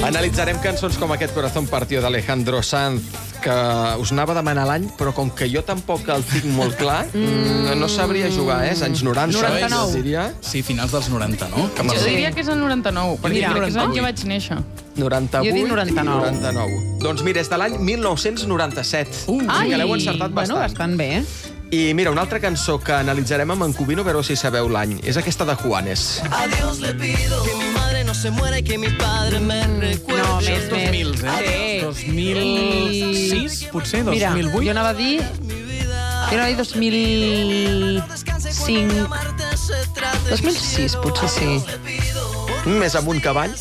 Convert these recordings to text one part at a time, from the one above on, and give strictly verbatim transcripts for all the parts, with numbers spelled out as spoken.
Analitzarem cançons com aquest Corazón Partió d'Alejandro Sanz, que us anava a demanar l'any, però com que jo tampoc el tinc molt clar, mm. no sabria jugar, eh? És anys noranta. noranta-nou. Diria. Sí, finals dels noranta, no? Jo sí. diria que és el noranta-nou, perquè Mira, és l'any que vaig néixer. noranta-vuit jo dic noranta-nou. i noranta-nou. Doncs mira, és de l'any mil nou-cents noranta-set. Uh, Ai, que l'heu encertat bastant. Bueno, bastant bé. I mira, una altra cançó que analitzarem amb en Cubino, a veure si sabeu l'any. És aquesta de Juanes. A Dios le pido que mi madre no se muera y que mi padre me recuerde. No, Això més, és dos mil, eh? Sí. dos mil sis, potser? dos mil vuit? Mira, jo anava a dir... Jo anava a dir dos mil cinc... dos mil sis, potser sí. Més amunt que avall.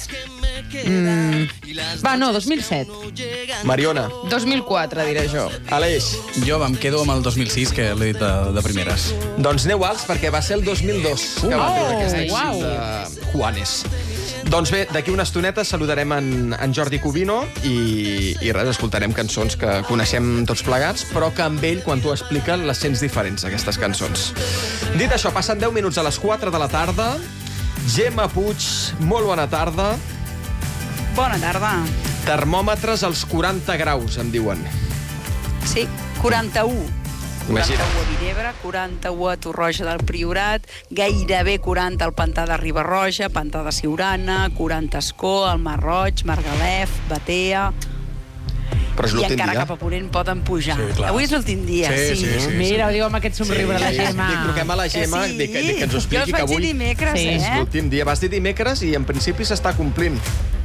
Mm. Va, no, dos mil set. Mariona. dos mil quatre, diré jo. Aleix. Jo em quedo amb el dos mil sis, que l'he dit de, de primeres. Doncs aneu alts, perquè va ser el dos mil dos que va treure Oh, aquesta uau. de Juanes. Doncs bé, d'aquí una estoneta saludarem en, en Jordi Cubino i, i res, escoltarem cançons que coneixem tots plegats, però que amb ell, quan t'ho explica, les sents diferents, aquestes cançons. Dit això, passen deu minuts a les quatre de la tarda. Gemma Puig, molt bona tarda. Bona tarda. Termòmetres als quaranta graus, em diuen. Sí, quaranta-u. Imagina. quaranta-u a Vinebre, quaranta-u a Torroja del Priorat, gairebé quaranta al Pantà de Riba-roja, Pantà de Siurana, quaranta a Escó, al Mar Roig, Margalef, Batea... Però és I l'últim encara dia. cap a Ponent poden pujar. Sí, clar. Avui és l'últim dia, Sí, sí. sí, sí. Mira, ho diu amb aquest somriure de la Sí, Gemma. dic, truquem a la Gemma, Que sí. dic, dic que ens ho expliqui, Jo que els vaig avui dir dimecres, Sí. és eh? l'últim dia. Vas dir dimecres i en principi s'està complint.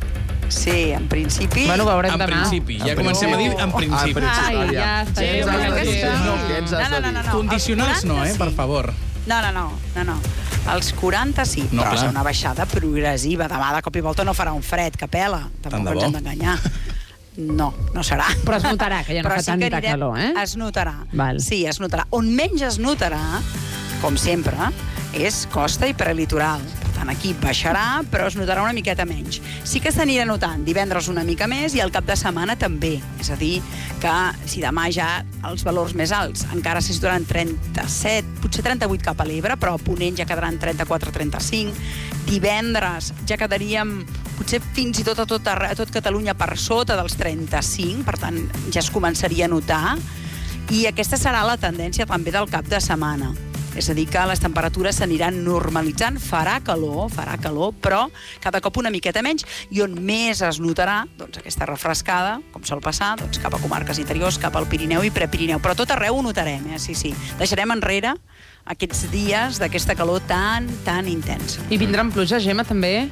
Sí, en principi... Bueno, ho veurem En demà. principi, ja En comencem a dir principi. en principi. Ah, Ai, Aviam. ja està. Sí, Gemma, perquè que sí. No, què ens has No, no, de no, dir? no. Condicionals Els no, quaranta eh, per sí. favor. No, no, no, no, no. Els quaranta sí, No, però clar. és una baixada progressiva. Demà de cop i volta no farà un fred que pela. Tant Tampoc de ens bo. hem d'enganyar. No, no serà. Però es notarà, que ja no Però fa sí que tanta anirem- calor, eh? Es notarà. Val. Sí, es notarà. On menys es notarà, com sempre, és costa i prelitoral. Per tant, aquí baixarà, però es notarà una miqueta menys. Sí que s'anirà notant divendres una mica més i el cap de setmana també. És a dir, que si demà ja els valors més alts encara s'hi situaran trenta-set, potser trenta-vuit cap a l'Ebre, però a Ponent ja quedaran trenta-quatre trenta-cinc. Divendres ja quedaríem potser fins i tot a tot, a tot Catalunya per sota dels trenta-cinc, per tant ja es començaria a notar, i aquesta serà la tendència també del cap de setmana. És a dir, que les temperatures s'aniran normalitzant, farà calor, farà calor, però cada cop una miqueta menys, i on més es notarà doncs, aquesta refrescada, com sol passar, doncs, cap a comarques interiors, cap al Pirineu i Prepirineu. Però tot arreu ho notarem, eh? Sí, sí. Deixarem enrere aquests dies d'aquesta calor tan, tan intensa. I vindran pluja, Gemma, també?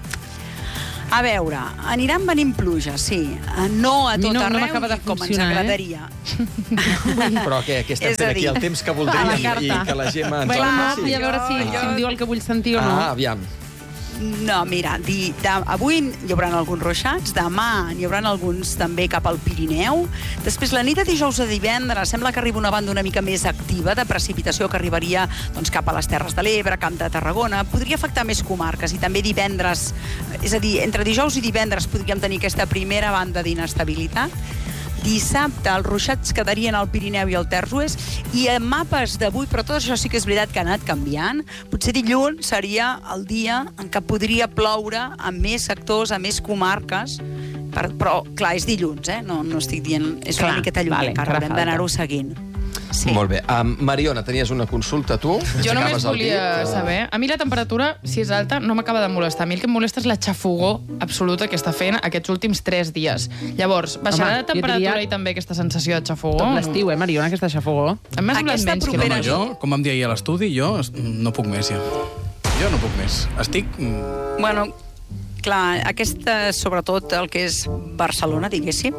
A veure, aniran venint pluges, sí. No a A mi tot no- no arreu, m'acaba de ni com ens funcionar, eh? agradaria. Però què, què estem És a fent aquí? dir, El temps que a la voldríem carta. i que la Gemma ens Bueno, el no, passi. i a veure si, Jo- si em diu el que vull sentir o no. Ah, aviam. No, mira, di, de, avui hi haurà alguns ruixats, demà n'hi haurà alguns també cap al Pirineu. Després, la nit de dijous a divendres, sembla que arriba una banda una mica més activa de precipitació que arribaria doncs, cap a les Terres de l'Ebre, Camp de Tarragona. Podria afectar més comarques i també divendres, és a dir, entre dijous i divendres podríem tenir aquesta primera banda d'inestabilitat. Dissabte els ruixats quedarien al Pirineu i al Terç Oest, i en mapes d'avui, però tot això sí que és veritat que ha anat canviant, potser dilluns seria el dia en què podria ploure a més sectors, a més comarques, per, però clar, és dilluns, eh? no, no estic dient, és Clar, una miqueta lluny, vale, encara encara haurem falta. d'anar-ho seguint. Sí. Molt bé. Um, Mariona, tenies una consulta, tu? Jo només Aixecaves el volia dit, o- saber... A mi la temperatura, si és alta, no m'acaba de molestar. A mi el que em molesta és la xafogor absoluta que està fent aquests últims tres dies. Llavors, baixarà Home, de temperatura jo diria- i també aquesta sensació de xafogor? Tot l'estiu, eh, Mariona, aquesta xafogor. A mi m'ha semblat Aquesta menys que propera no. Home, jo, com vam dir ahir a l'estudi, jo es- no puc més, ja. Jo no puc més. Estic... mm, Bueno, clar, aquesta, sobretot el que és Barcelona, diguéssim,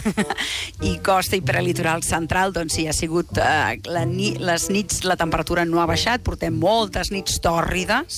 i costa i prelitoral central, doncs sí, ha sigut eh, la ni, les nits, la temperatura no ha baixat, portem moltes nits tòrrides,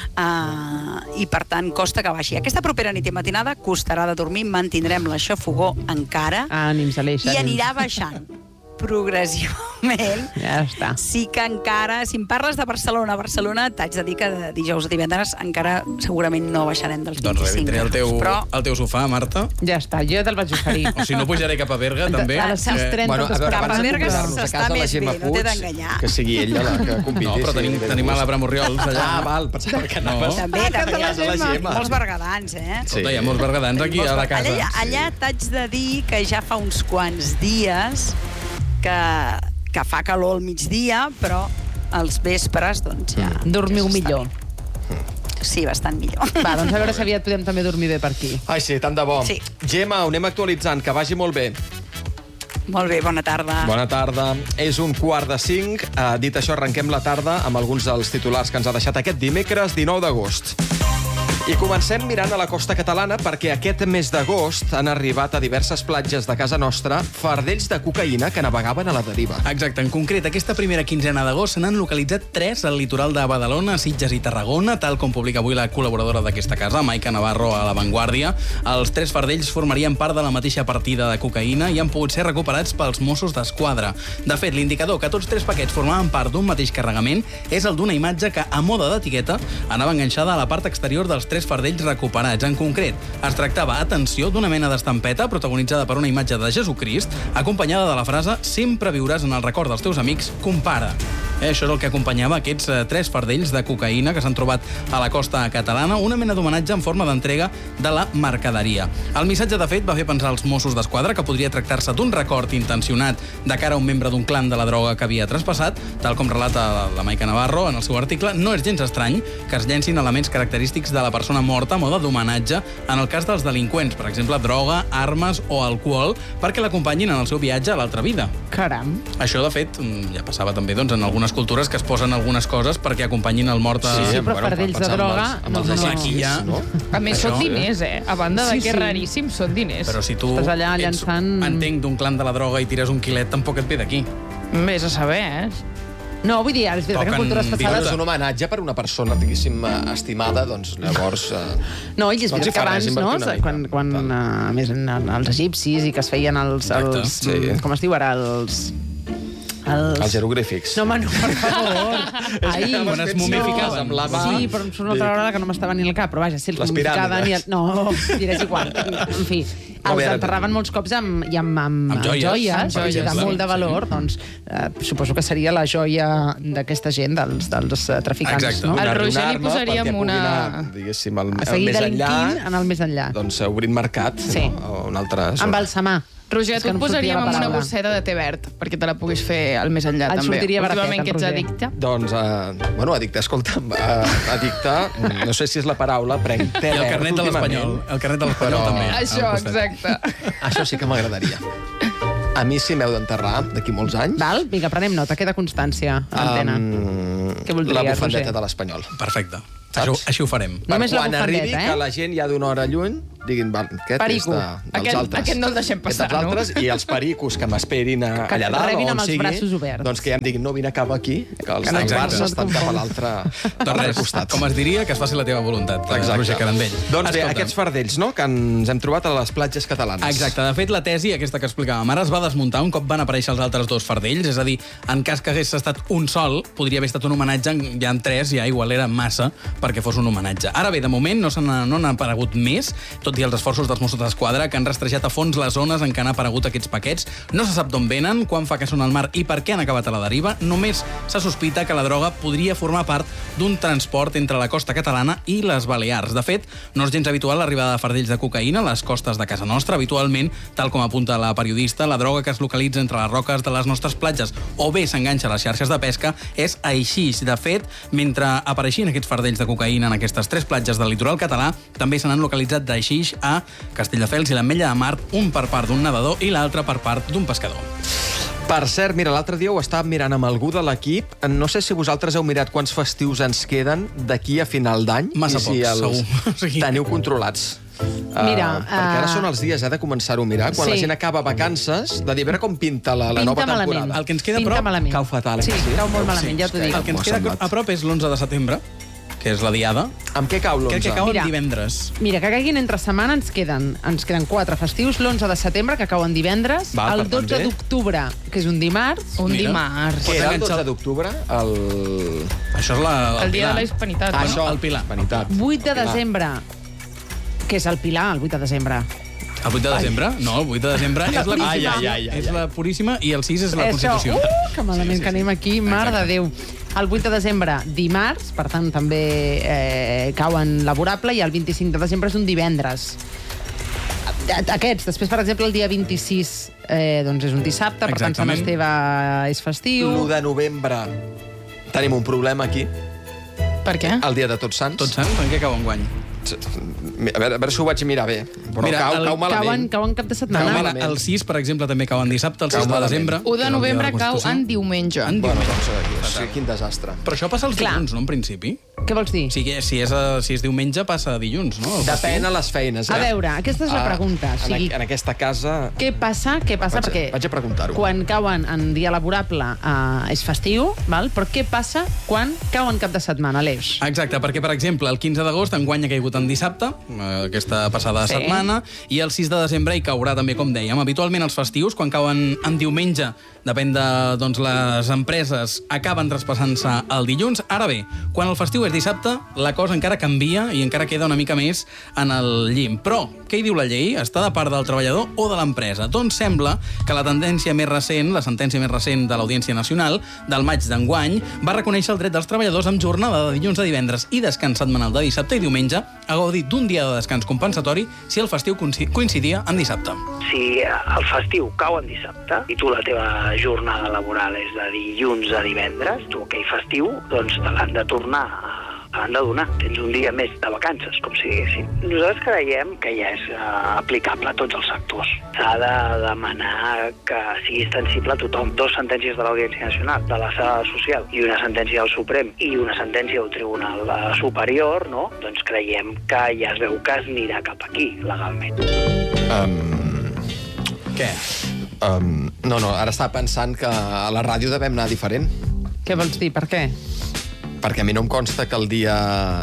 eh, i per tant costa que baixi. Aquesta propera nit i matinada costarà de dormir, mantindrem la xafogor encara, Ànims, Aleix, i ànims. anirà baixant. progressivament. Ja està. Sí que encara, si em parles de Barcelona, Barcelona, t'haig de dir que de dijous a divendres encara segurament no baixarem dels Doncs vint-i-cinc revitré el teu, graus, però... el teu sofà, Marta. Ja està, jo te'l vaig oferir. O si no, pujaré cap a Berga, també. A les sis trenta Bueno, a veure, Cap a abans de Berga convidar-nos a s'està casa la més Gemma bé, no t'he Puig, d'enganyar. que sigui ella la que compiti. No, però sí, tenim, ben tenim a gust. l'Abra Morriols allà. Ah, val, pensava que No. anaves... També, Ah, també hi ha casa la Gemma. molts berguedans, eh? Sí. Escolta, hi ha molts berguedans aquí a la casa. Allà, allà t'haig de dir que ja fa uns quants dies que, que fa calor al migdia, però als vespres, doncs ja... Dormiu ja s'està millor. bé. Sí, bastant millor. Va, doncs a veure si aviat podem també dormir bé per aquí. Ai, sí, tant de bo. Sí. Gemma, ho anem actualitzant, que vagi molt bé. Molt bé, bona tarda. Bona tarda. És un quart de cinc. Uh, dit això, arrenquem la tarda amb alguns dels titulars que ens ha deixat aquest dimecres, dinou d'agost. I comencem mirant a la costa catalana perquè aquest mes d'agost han arribat a diverses platges de casa nostra fardells de cocaïna que navegaven a la deriva. Exacte, en concret, aquesta primera quinzena d'agost se n'han localitzat tres al litoral de Badalona, Sitges i Tarragona, tal com publica avui la col·laboradora d'aquesta casa, Maica Navarro, a La Vanguardia. Els tres fardells formarien part de la mateixa partida de cocaïna i han pogut ser recuperats pels Mossos d'Esquadra. De fet, l'indicador que tots tres paquets formaven part d'un mateix carregament és el d'una imatge que, a moda d'etiqueta, anava enganxada a la part exterior dels tres fardells recuperats. En concret, es tractava, atenció, d'una mena d'estampeta protagonitzada per una imatge de Jesucrist, acompanyada de la frase «Sempre viuràs en el record dels teus amics, compara». Eh, això és el que acompanyava aquests eh, tres fardells de cocaïna que s'han trobat a la costa catalana, una mena d'homenatge en forma d'entrega de la mercaderia. El missatge, de fet, va fer pensar als Mossos d'Esquadra que podria tractar-se d'un record intencionat de cara a un membre d'un clan de la droga que havia traspassat, tal com relata la Maica Navarro en el seu article. No és gens estrany que es llencin elements característics de la persona morta a moda d'homenatge en el cas dels delinqüents, per exemple, droga, armes o alcohol, perquè l'acompanyin en el seu viatge a l'altra vida. Caram. Això, de fet, ja passava també doncs, en algunes cultures que es posen algunes coses perquè acompanyin el mort a... Sí, sí, però bueno, fardells de pensant droga, amb els, amb els no, no. egipcis, Ja. no? A més, Això, són diners, eh? A banda Sí, de que és sí. raríssim, són diners. Però si tu Estàs allà ets, llançant- entenc, d'un clan de la droga i tires un quilet, tampoc et ve d'aquí. Vés a saber, eh? No, vull dir, és veritat que en Toquen cultures Bueno, passades... és un homenatge per una persona, diguéssim, eh, estimada, doncs llavors... Eh, No, i és no els hi veritat que fa res abans, no? invertir una mica. Quan, quan Val. uh, més en, en, els egipcis i que es feien els... Exacte, els sí. mm, com es diu ara? Els... Els, Els jeroglífics. No, home, no, per favor. Ai, quan es momificaven. Amb la mà. Sí, però em surt una altra vegada que no m'estava venint al cap, però vaja, si els Les momificaven... I, piràmides. no, diré és igual. En fi, No, els bé, ara- enterraven molts cops amb, i amb, amb, Amb joies, joies, amb joies, de clar. molt de valor, doncs eh, suposo que seria la joia d'aquesta gent, dels, dels eh, traficants, Exacte. no? El Donar-li Roger una li arma posaríem perquè pugui una- anar, diguéssim, al, A al seguir més delinquint enllà, en el més enllà. doncs obrint mercat, Sí. no? A una altra zona. Embalsamar. Roger, És tu que et no em sortia posaríem la amb una paraula. bosseta de té verd, perquè te la puguis fer al més enllà, Et també. sortiria baratet, Últimament en que ets Roger. addicte. Doncs, uh, bueno, addicte, escolta'm, uh, addicte, no sé si és la paraula, prenc té I el verd carnet de últimament. l'Espanyol. El carnet de l'Espanyol Però- també. Això, al costat. exacte. Això sí que m'agradaria. A mi, si m'heu d'enterrar d'aquí molts anys... Val? Vinga, prenem nota, queda constància a l'antena. Um, Què voldries, la bufandeta Roger? de l'Espanyol. Perfecte. Saps? Això, així ho farem. Només per la quan bufandeta, arribi, eh? que la gent ja d'una hora lluny diguin, val, aquest Perico. és de, dels Aquest- altres. aquest no el deixem passar, Aquest dels altres, no? I els pericos que m'esperin a- Que allà dalt, rebin o amb on els sigui, braços oberts. doncs que ja em diguin, no, vine cap aquí, que els Que no- senglars Exacte. estan cap a l'altre Doncs altre res, costat. com es diria, que es faci la teva voluntat, Exacte. Roger Carandell. Doncs bé, Escolta, aquests fardells, no?, que ens hem trobat a les platges catalanes. Exacte. De fet, la tesi, aquesta que explicàvem ara, es va desmuntar un cop van aparèixer els altres dos fardells. És a dir, en cas que hagués estat un sol, podria haver estat un homenatge, en- ja en tres, ja igual era massa perquè fos un homenatge. Ara bé, de moment no s'han no n'han aparegut més, tot i els esforços dels Mossos d'Esquadra, que han rastrejat a fons les zones en què han aparegut aquests paquets. No se sap d'on venen, quan fa que són al mar i per què han acabat a la deriva. Només se sospita que la droga podria formar part d'un transport entre la costa catalana i les Balears. De fet, no és gens habitual l'arribada de fardells de cocaïna a les costes de casa nostra. Habitualment, tal com apunta la periodista, la droga que es localitza entre les roques de les nostres platges o bé s'enganxa a les xarxes de pesca és així. De fet, mentre apareixien aquests fardells de cocaïna en aquestes tres platges del litoral català, també se n'han localitzat d'aixix a Castelldefels i l'Ametlla de Mar, un per part d'un nedador i l'altre per part d'un pescador. Per cert, mira, l'altre dia ho estàvem mirant amb algú de l'equip. No sé si vosaltres heu mirat quants festius ens queden d'aquí a final d'any. Massa i si pocs, els segur. O sigui- teniu controlats. Mira, Uh, perquè ara uh, són els dies eh, de començar-ho a mirar. Quan sí. la gent acaba vacances, de dir a veure com pinta la, la Pinta nova malament. temporada. El que ens queda a Pinta prop... malament. Cau fatal, Sí, eh, sí? cau molt malament, ja t'ho dic. El que ens M'ho ha queda semblat. a prop és l'onze de setembre, que és la diada. Amb què cau l'onze? Crec que cau Mira. en divendres. Mira, que caiguin entre setmana ens queden, ens queden quatre festius. L'onze de setembre, que cauen divendres. Va, el per tant, dotze bé. d'octubre, que és un dimarts. Un Mira. dimarts. Què era el enganxar- dotze d'octubre? El... Això és la, El dia Pilar. de la hispanitat, Ah, no? això, el Pilar. Hispanitat. vuit de El Pilar. desembre, que és el Pilar, el vuit de desembre. El vuit de desembre? No, el vuit de desembre és la Ai, Puríssima. ai, ai, ai, És la Puríssima i el sis és la Això, Constitució. uh, que malament Sí, sí, que anem aquí, mare Exacte. de Déu. El vuit de desembre, dimarts, per tant, també eh, cauen laborable, i el vint-i-cinc de desembre és un divendres. Aquests. Després, per exemple, el dia vint-i-sis eh, doncs és un dissabte, per tant, Sant Exactament. Esteve és festiu. l'u de novembre tenim un problema aquí, Per què? el dia de Tots Sants. Tots sants? En què cau enguany? A veure, a veure si ho vaig mirar bé, però Mira, cau, el- cau Cauen, malament. cauen cap de Cau setmana. malament. el sis, per exemple, també cau en dissabte, el Cau sis de malament. desembre. u que de és el dia novembre la cau Constitució. en diumenge. En Bueno, diumenge. doncs, sí, quin desastre. Però això passa els Clar. dilluns, no, en principi? Què vols dir? O sigui, si és, a, si és diumenge, passa a dilluns, no? El Depèn festiu. a les feines, eh? A veure, aquesta és la Ah, pregunta. O en, sigui, en aquesta casa... què passa? Què passa? Vaig a- Perquè vaig a preguntar-ho. quan cauen en dia laborable eh, és festiu, val? Però què passa quan cauen cap de setmana, Aleix? Exacte, perquè, per exemple, el quinze d'agost enguany ha caigut en dissabte, eh, aquesta passada Sí. setmana, i el sis de desembre hi caurà també, com dèiem. Habitualment els festius, quan cauen en diumenge, depèn de doncs, les empreses, acaben traspassant-se al dilluns. Ara bé, quan el festiu és dissabte, la cosa encara canvia i encara queda una mica més en el llim. Però, què hi diu la llei? Està de part del treballador o de l'empresa? Doncs sembla que la tendència més recent, la sentència més recent de l'Audiència Nacional, del maig d'enguany, va reconèixer el dret dels treballadors amb jornada de dilluns a divendres i descans setmanal de dissabte i diumenge a gaudir d'un dia de descans compensatori si el festiu coinci- coincidia en dissabte. Si el festiu cau en dissabte i tu la teva jornada laboral és de dilluns a divendres, tu aquell festiu doncs te l'han de tornar a l'han de donar. Tens un dia més de vacances, com si diguéssim. Nosaltres creiem que ja és uh, aplicable a tots els sectors. S'ha de demanar que sigui extensible a tothom. Dos sentències de l'Audiència Nacional, de la Sala Social, i una sentència del Suprem i una sentència del Tribunal uh, Superior, no? Doncs creiem que ja es veu que es anirà cap aquí, legalment. Um, Què? um, no, no, ara estava pensant que a la ràdio devem anar diferent, Què vols dir? Per què? perquè a mi no em consta que el dia...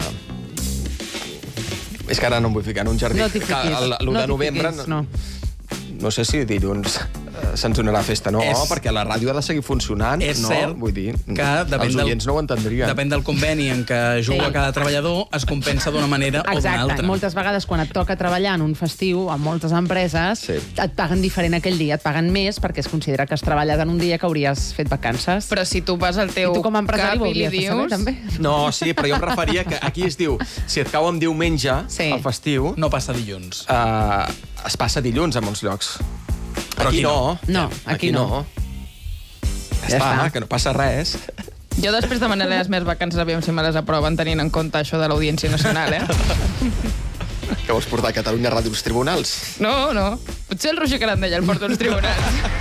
És que ara no em vull ficar en un jardí. No t'hi Que fiquis. el- l'u no de t'hi novembre... fiquis, no. No sé si dilluns eh, se'ns donarà festa. No, És- perquè la ràdio ha de seguir funcionant. És no? cert Vull dir, que depèn els del- oients no ho entendrien. Depèn del conveni en què juga Sí. cada treballador, es compensa d'una manera o d'una Exacte. altra. Moltes vegades, quan et toca treballar en un festiu, a moltes empreses, Sí. et paguen diferent aquell dia, et paguen més perquè es considera que has treballat en un dia que hauries fet vacances. Però si tu vas al teu I tu com a empresari cap ho i li hauries de saber, dius... també. No, sí, però jo em referia que aquí es diu, si et cau en diumenge, Sí. el festiu, No passa dilluns. eh, es passa dilluns a molts llocs. Però aquí aquí no. No, aquí no. Ja Ja està, està. que no passa res. Jo després demanaré les meves vacances, aviam si me les aproven tenint en compte això de l'Audiència Nacional, eh? Que vols portar a Catalunya Ràdio als tribunals? No, no. Potser el Roger Carandella el porta als tribunals.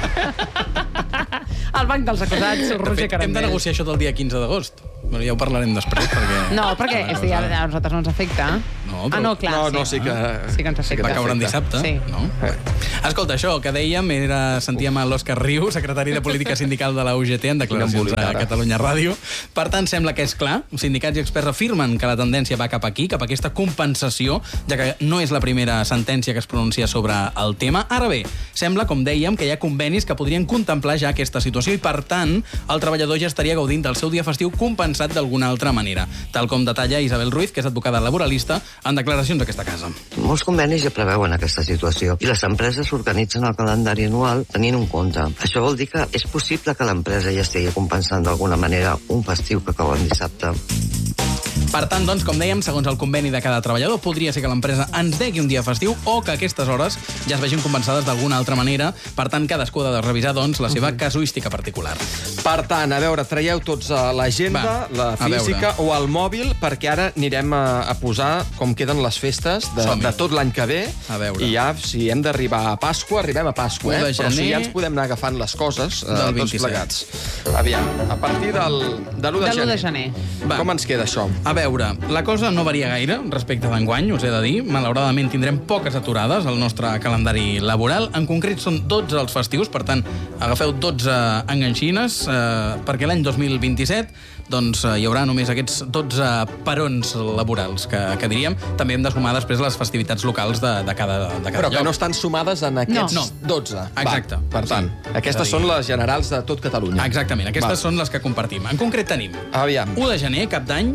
El banc dels acusats, De Roger fet, hem de Carandell. negociar això del dia quinze d'agost. Bueno, ja ho parlarem després, perquè... No, perquè és dia, a nosaltres no ens afecta. No, però- Ah, no, clar, No, sí. no, sí que... Sí que ens sí afecta. Va ens caure en afecta. dissabte, Sí. no? Escolta, això que dèiem, era, sentíem a l'Òscar Riu, secretari de Política Sindical de la U G T, en declaracions embolic, a ara. Catalunya Ràdio. Per tant, sembla que és clar. Sindicats i experts afirmen que la tendència va cap aquí, cap a aquesta compensació, ja que no és la primera sentència que es pronuncia sobre el tema. Ara bé, sembla, com dèiem, que hi ha convenis que podrien contemplar ja aquesta situació i, per tant, el treballador ja estaria gaudint del seu dia festiu compensat d'alguna altra manera, tal com detalla Isabel Ruiz, que és advocada laboralista, en declaracions d'aquesta casa. Molts convenis ja preveuen aquesta situació i les empreses organitzen el calendari anual tenint en compte. Això vol dir que és possible que l'empresa ja estigui compensant d'alguna manera un festiu que cau en dissabte. Per tant, doncs, com dèiem, segons el conveni de cada treballador, podria ser que l'empresa ens degui un dia festiu o que aquestes hores ja es vegin compensades d'alguna altra manera. Per tant, cadascú ha de revisar, doncs, la seva casuística particular. Per tant, a veure, traieu tots a l'agenda, Va, la a física veure. o al mòbil, perquè ara anirem a, a posar com queden les festes de, Som-hi. de tot l'any que ve. A veure. I ja, si hem d'arribar a Pasqua, arribem a Pasqua, u eh? de Però si gener ja ens podem anar agafant les coses, eh, del tots vint-i-set. plegats. Aviam, a partir del, de l'u de, De l'u de gener. Va. Com ens queda això? A veure, la cosa no varia gaire respecte d'enguany, us he de dir. Malauradament tindrem poques aturades al nostre calendari laboral. En concret són dotze els festius, per tant, agafeu dotze enganxines, eh, perquè l'any dos mil vint-i-set doncs, hi haurà només aquests dotze parons laborals, que, que diríem. També hem de sumar després les festivitats locals de, de cada, de cada Però lloc. que no estan sumades en aquests No. dotze. Exacte. Va, per tant, Sí. aquestes És a dir- són les generals de tot Catalunya. Exactament, aquestes Va. són les que compartim. En concret tenim Aviam. u de gener, cap d'any,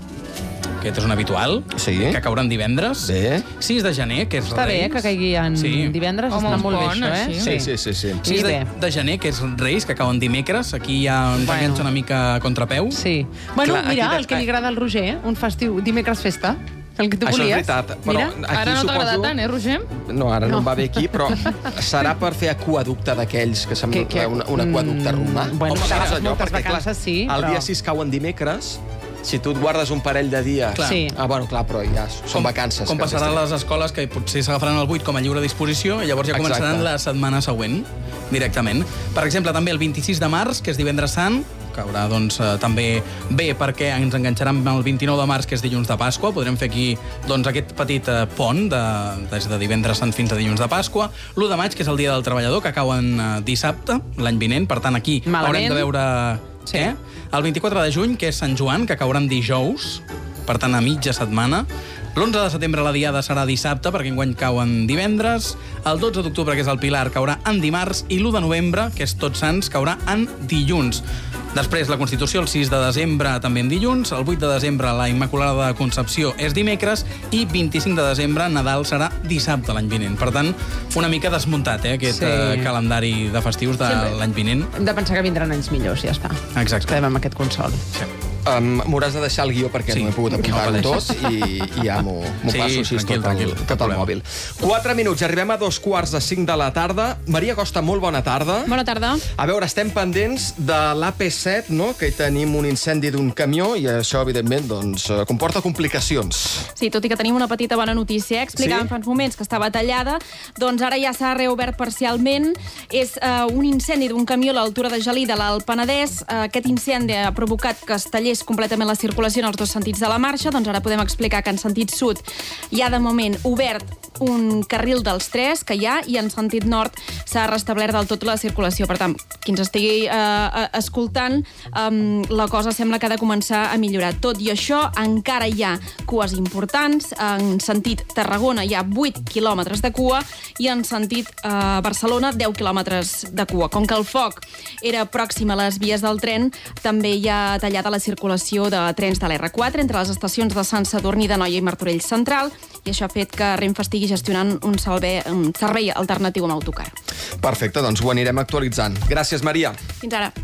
aquest és un habitual, Sí. que caurà en divendres. Bé. sis de gener, que és Està bé, Reis. que caigui en Sí. divendres, Home, està un molt bé, pont, això, eh? així. Sí, sí, sí. sí. sis Sí, de, bé. de gener, que és Reis, que cauen dimecres. Aquí ja ens Bueno. enganxa una mica a contrapeu. Sí. Bueno, Clar, mira, aquí el que de- li agrada al Roger, un festiu, dimecres festa. El que tu Això volies. és veritat, però Mira. aquí Ara no t'agrada suposo... tant, eh, Roger? No, ara no, No. em va bé aquí, però serà per fer aquaducte d'aquells que sembla Que- que- un, un aquaducte mm, romà. bueno, Home, saps saps allò? moltes Perquè, clar, vacances, sí, El però- dia sis cauen dimecres, si tu et guardes un parell de dies... Clar. Sí. Ah, bueno, clar, però ja són vacances. Com que passarà a estem- les escoles, que potser s'agafaran el vuit com a lliure disposició, i llavors ja començaran Exacte. la setmana següent, directament. Per exemple, també el vint-i-sis de març, que és divendres sant, caurà doncs, eh, també bé perquè ens enganxarà amb el vint-i-nou de març, que és dilluns de Pasqua. Podrem fer aquí doncs, aquest petit eh, pont de, des de divendres sant fins a dilluns de Pasqua. l'u de maig, que és el dia del treballador, que cau en eh, dissabte, l'any vinent. Per tant, aquí Malament. haurem de veure... Sí. Què? El vint-i-quatre de juny, que és Sant Joan, que caurà en dijous, per tant, a mitja setmana. L'onze de setembre la diada serà dissabte, perquè enguany cau en divendres. El dotze d'octubre, que és el Pilar, caurà en dimarts. I l'u de novembre, que és Tots Sants, caurà en dilluns. Després, la Constitució, el sis de desembre, també en dilluns. El vuit de desembre, la Immaculada Concepció, és dimecres. I vint-i-cinc de desembre, Nadal, serà dissabte l'any vinent. Per tant, una mica desmuntat, eh, aquest Sí. eh, calendari de festius de Sempre. l'any vinent. Hem de pensar que vindran anys millors, ja està. Exacte. Quedem amb aquest consol. Sí. Um, M'hauràs de deixar el guió perquè Sí, no he pogut apuntar-ho no tot i, i ja m'ho m'ho Sí, passo així tranquil, tot, el, tranquil, tot cap el problema. mòbil. Quatre minuts, arribem a dos quarts de cinc de la tarda. Maria Costa, molt bona tarda. Bona tarda. A veure, estem pendents de l'A P set, no? Que hi tenim un incendi d'un camió i això, evidentment, doncs, eh, comporta complicacions. Sí, tot i que tenim una petita bona notícia. Explicàvem Sí? fa uns moments que estava tallada, doncs ara ja s'ha reobert parcialment. És uh, un incendi d'un camió a l'altura de Gelida, l'Alt Penedès. Uh, aquest incendi ha provocat que es tallés completament la circulació en els dos sentits de la marxa. Doncs ara podem explicar que en sentit sud hi ha de moment obert un carril dels tres que hi ha i en sentit nord s'ha restablert del tot la circulació. Per tant, qui ens estigui eh, escoltant, eh, la cosa sembla que ha de començar a millorar. Tot i això, encara hi ha cues importants. En sentit Tarragona hi ha vuit quilòmetres de cua i en sentit eh, Barcelona deu quilòmetres de cua. Com que el foc era pròxim a les vies del tren, també hi ha tallada la circulació de trens de l'R quatre entre les estacions de Sant Sadurní d'Anoia i Martorell Central, i això ha fet que Renfe estigui gestionant un, salve, un servei alternatiu amb autocar. Perfecte, doncs ho anirem actualitzant. Gràcies, Maria. Fins ara.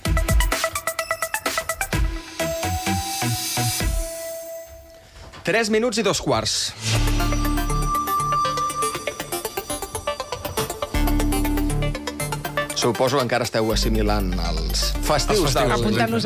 Tres minuts i dos quarts. Suposo que encara esteu assimilant els festius, Els festius. del... Apuntant-nos